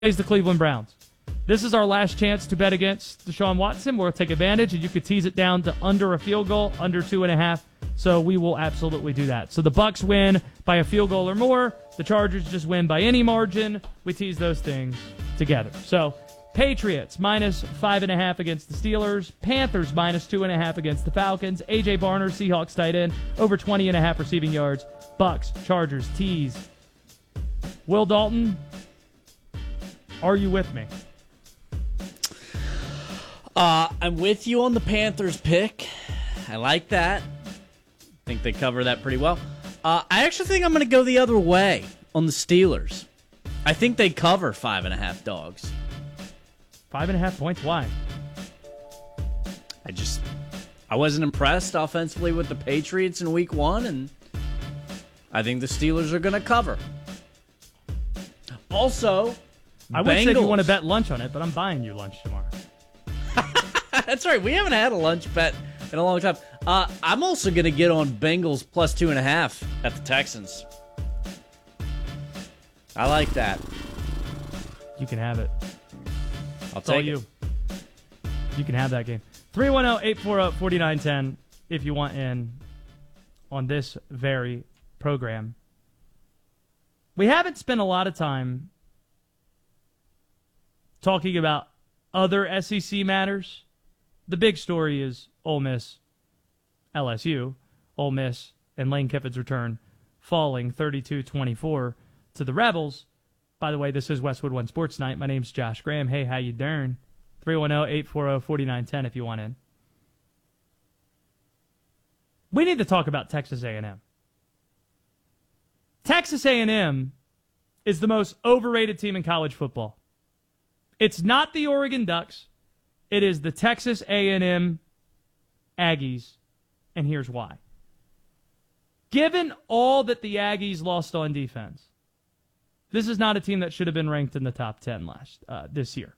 plays the Cleveland Browns. This is our last chance to bet against Deshaun Watson. We'll take advantage, and you could tease it down to under a field goal, under 2.5. So we will absolutely do that. So the Bucs win by a field goal or more. The Chargers just win by any margin. We tease those things together. So Patriots minus 5.5 against the Steelers. Panthers minus 2.5 against the Falcons. A.J. Barner, Seahawks tight end, over 20.5 receiving yards. Bucs, Chargers, tease. Will Dalton, are you with me? I'm with you on the Panthers pick. I like that. I think they cover that pretty well. I actually think I'm going to go the other way on the Steelers. I think they cover 5.5 dogs. 5.5 points? Why? I wasn't impressed offensively with the Patriots in week 1, and I think the Steelers are going to cover. Also, I would say if you want to bet lunch on it, but I'm buying you lunch tomorrow. That's right. We haven't had a lunch bet in a long time. I'm also going to get on Bengals plus 2.5 at the Texans. I like that. You can have it. I'll take you. You can have that game. 310-840-4910 if you want in on this very program. We haven't spent a lot of time talking about other SEC matters. The big story is Ole Miss, LSU, Ole Miss, and Lane Kiffin's return falling 32-24 to the Rebels. By the way, this is Westwood One Sports Night. My name's Josh Graham. Hey, how you doing? 310-840-4910 if you want in. We need to talk about Texas A&M. Texas A&M is the most overrated team in college football. It's not the Oregon Ducks. It is the Texas A&M Aggies, and here's why. Given all that the Aggies lost on defense, this is not a team that should have been ranked in the top 10 this year.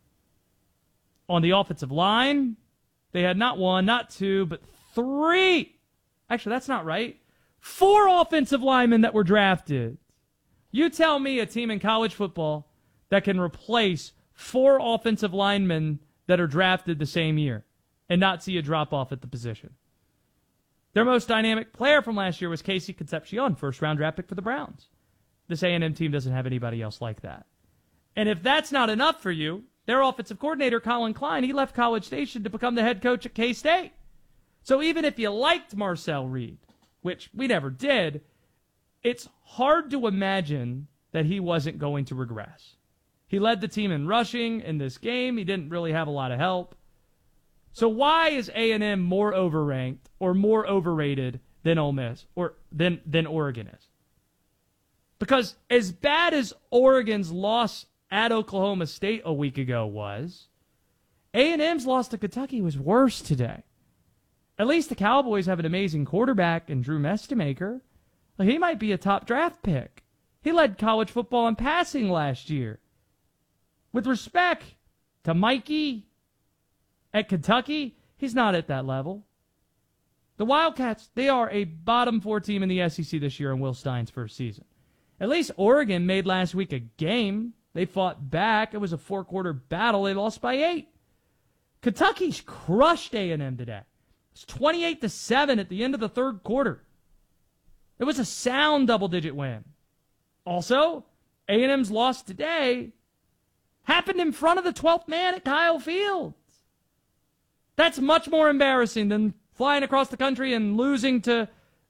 On the offensive line, they had not one, not two, but three. Actually, that's not right. 4 offensive linemen that were drafted. You tell me a team in college football that can replace 4 offensive linemen that are drafted the same year and not see a drop-off at the position. Their most dynamic player from last year was Casey Concepcion, first-round draft pick for the Browns. This A&M team doesn't have anybody else like that. And if that's not enough for you, their offensive coordinator, Colin Klein, he left College Station to become the head coach at K-State. So even if you liked Marcel Reed, which we never did, it's hard to imagine that he wasn't going to regress. He led the team in rushing in this game. He didn't really have a lot of help. So why is A&M more overranked or more overrated than Ole Miss or than Oregon is? Because as bad as Oregon's loss at Oklahoma State a week ago was, A&M's loss to Kentucky was worse today. At least the Cowboys have an amazing quarterback in Drew Mestemaker. He might be a top draft pick. He led college football in passing last year. With respect to Mikey at Kentucky, he's not at that level. The Wildcats, they are a bottom 4 team in the SEC this year in Will Stein's first season. At least Oregon made last week a game. They fought back. It was a 4-quarter battle. They lost by 8. Kentucky's crushed A&M today. It's 28-7 at the end of the third quarter. It was a sound double-digit win. Also, A&M's loss today happened in front of the 12th man at Kyle Fields. That's much more embarrassing than flying across the country and losing to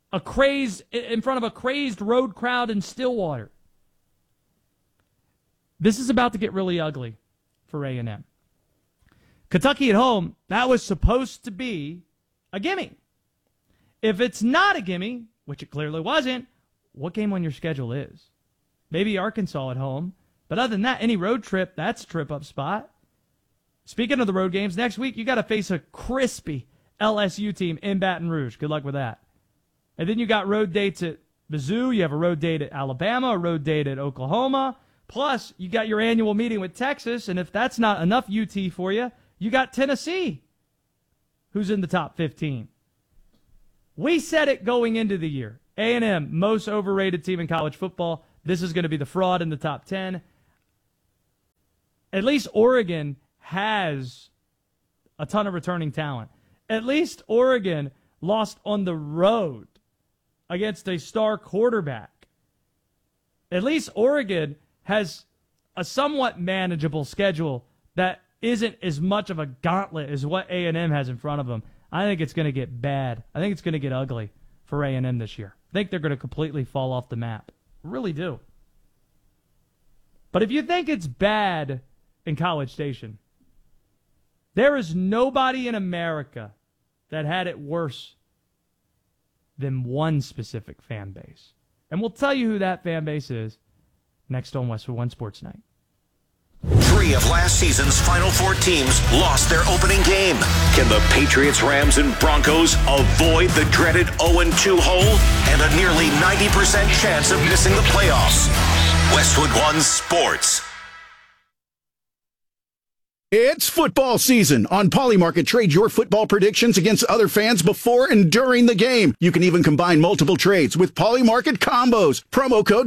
in front of a crazed road crowd in Stillwater. This is about to get really ugly for A&M. Kentucky at home, that was supposed to be a gimme. If it's not a gimme, which it clearly wasn't, what game on your schedule is? Maybe Arkansas at home. But other than that, any road trip, that's a trip-up spot. Speaking of the road games, next week you got to face a crispy LSU team in Baton Rouge. Good luck with that. And then you got road dates at Mizzou. You have a road date at Alabama, a road date at Oklahoma. Plus, you got your annual meeting with Texas. And if that's not enough UT for you, you got Tennessee, who's in the top 15. We said it going into the year. A&M, most overrated team in college football. This is going to be the fraud in the top 10. At least Oregon has a ton of returning talent. At least Oregon lost on the road against a star quarterback. At least Oregon has a somewhat manageable schedule that isn't as much of a gauntlet as what A&M has in front of them. I think it's going to get bad. I think it's going to get ugly for A&M this year. I think they're going to completely fall off the map. I really do. But if you think it's bad in College Station, there is nobody in America that had it worse than one specific fan base. And we'll tell you who that fan base is next on Westwood One Sports Night. 3 of last season's Final Four teams lost their opening game. Can the Patriots, Rams, and Broncos avoid the dreaded 0-2 hole and a nearly 90% chance of missing the playoffs? Westwood One Sports. It's football season. On Polymarket, trade your football predictions against other fans before and during the game. You can even combine multiple trades with Polymarket combos. Promo code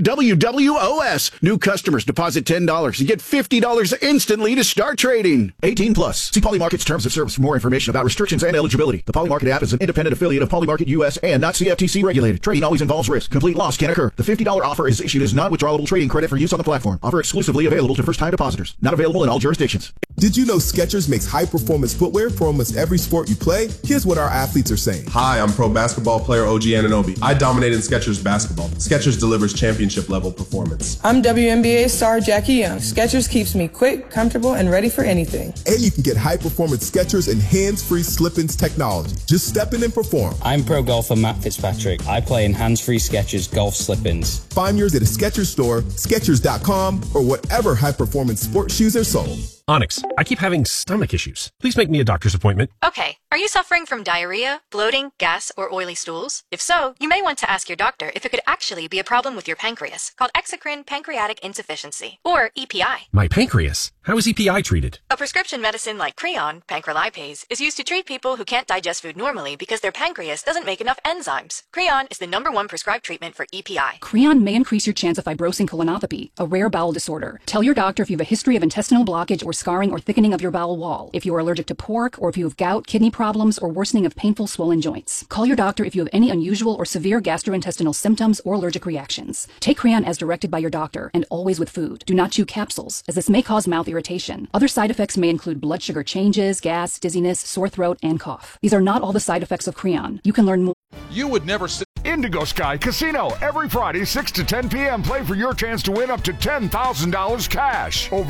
WWOS. New customers deposit $10 and get $50 instantly to start trading. 18 plus. See Polymarket's terms of service for more information about restrictions and eligibility. The Polymarket app is an independent affiliate of Polymarket US and not CFTC regulated. Trading always involves risk. Complete loss can occur. The $50 offer is issued as non-withdrawable trading credit for use on the platform. Offer exclusively available to first-time depositors. Not available in all jurisdictions. Did you know Skechers makes high-performance footwear for almost every sport you play? Here's what our athletes are saying. Hi, I'm pro basketball player OG Anunoby. I dominate in Skechers basketball. Skechers delivers championship-level performance. I'm WNBA star Jackie Young. Skechers keeps me quick, comfortable, and ready for anything. And you can get high-performance Skechers and hands-free slip-ins technology. Just step in and perform. I'm pro golfer Matt Fitzpatrick. I play in hands-free Skechers golf slip-ins. Find yours at a Skechers store, Skechers.com, or whatever high-performance sports shoes are sold. Onyx, I keep having stomach issues. Please make me a doctor's appointment. Okay, are you suffering from diarrhea, bloating, gas, or oily stools? If so, you may want to ask your doctor if it could actually be a problem with your pancreas, called exocrine pancreatic insufficiency, or EPI. My pancreas? How is EPI treated? A prescription medicine like Creon, pancrelipase, is used to treat people who can't digest food normally because their pancreas doesn't make enough enzymes. Creon is the #1 prescribed treatment for EPI. Creon may increase your chance of fibrosing colonopathy, a rare bowel disorder. Tell your doctor if you have a history of intestinal blockage or scarring or thickening of your bowel wall, if you are allergic to pork, or if you have gout, kidney problems, or worsening of painful swollen joints. Call your doctor if you have any unusual or severe gastrointestinal symptoms or allergic reactions. Take Creon as directed by your doctor, and always with food. Do not chew capsules, as this may cause mouth irritation. Other side effects may include blood sugar changes, gas, dizziness, sore throat, and cough. These are not all the side effects of Creon. You can learn more. You would never Indigo Sky Casino. Every Friday, 6 to 10 p.m. Play for your chance to win up to $10,000 cash. Over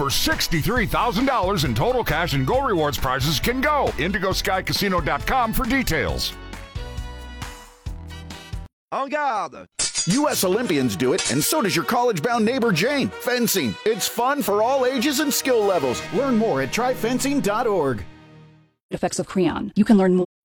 $63,000 in total cash and Go Rewards prizes can go. IndigoSkyCasino.com for details. En garde! U.S. Olympians do it, and so does your college-bound neighbor Jane. Fencing. It's fun for all ages and skill levels. Learn more at tryfencing.org. Effects of Creon. You can learn more.